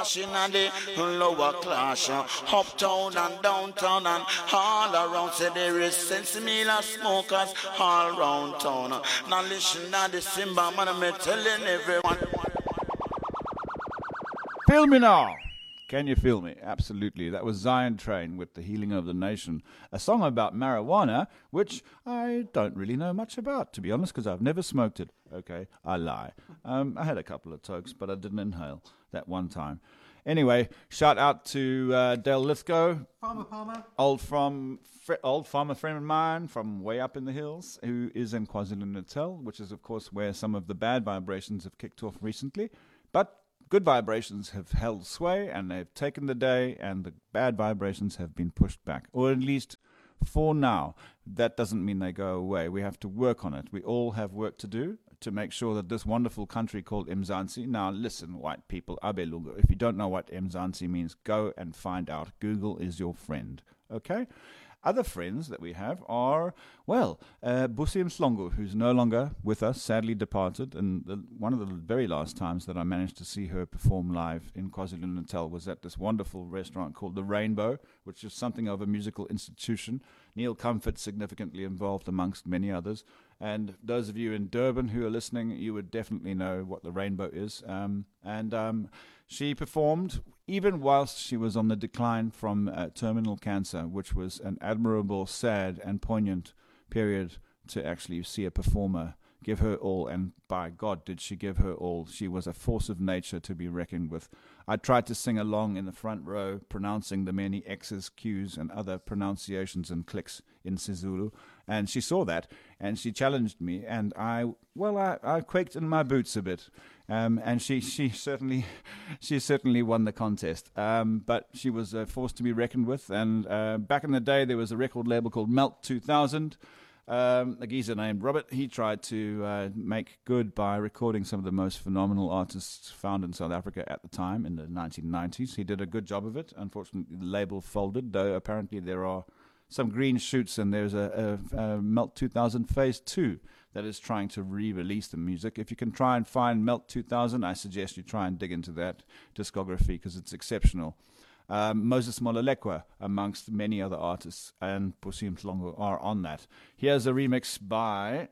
In the lower class, uptown and downtown and all around. Say there is sense meal smokers all around town. Now listen to the Simba man, I'm telling everyone. Feel me now. Can you feel me? Absolutely. That was Zion Train with The Healing of the Nation, a song about marijuana, which I don't really know much about, to be honest, because I've never smoked it. Okay, I lie. I had a couple of tokes, but I didn't inhale that one time. Anyway, shout out to Dale Lithgow, Farmer Palmer, old farmer friend of mine from way up in the hills, who is in KwaZulu-Natal, which is, of course, where some of the bad vibrations have kicked off recently. But good vibrations have held sway, and they've taken the day, and the bad vibrations have been pushed back, or at least for now. That doesn't mean they go away. We have to work on it. We all have work to do to make sure that this wonderful country called Mzansi. Now, listen, white people, Abelungu, if you don't know what Mzansi means, go and find out. Google is your friend, okay? Other friends that we have are, well, Busi Mslongo, who's no longer with us, sadly departed. And one of the very last times that I managed to see her perform live in KwaZulu-Natal was at this wonderful restaurant called The Rainbow, which is something of a musical institution. Neil Comfort significantly involved amongst many others. And those of you in Durban who are listening, you would definitely know what The Rainbow is. She performed even whilst she was on the decline from terminal cancer, which was an admirable, sad, and poignant period to actually see a performer give her all. And by God, did she give her all. She was a force of nature to be reckoned with. I tried to sing along in the front row, pronouncing the many X's, Q's, and other pronunciations and clicks in Sizulu. And she saw that, and she challenged me, and I quaked in my boots a bit. And she certainly won the contest. But she was a force to be reckoned with. And back in the day, there was a record label called Melt 2000. A geezer named Robert, he tried to make good by recording some of the most phenomenal artists found in South Africa at the time in the 1990s. He did a good job of it. Unfortunately, the label folded, though apparently there are some green shoots, and there's a Melt 2000 Phase 2 that is trying to re-release the music. If you can try and find Melt 2000, I suggest you try and dig into that discography because it's exceptional. Moses Mololekwa, amongst many other artists, and Pusi Mhlongo are on that. Here's a remix by...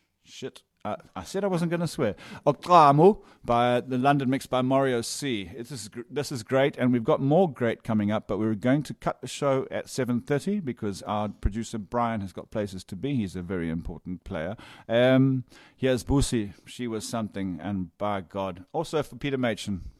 I said I wasn't going to swear. Oklamu, by the London mix by Mario C. This is great, and we've got more great coming up, but we're going to cut the show at 7:30 because our producer Brian has got places to be. He's a very important player. Here's Busi. She was something, and by God. Also for Peter Machen.